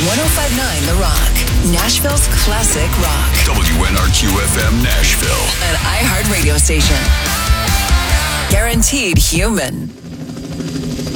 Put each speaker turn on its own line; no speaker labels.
1059 The Rock, Nashville's classic rock.
WNRQ-FM Nashville.
An iHeart radio station. Guaranteed human.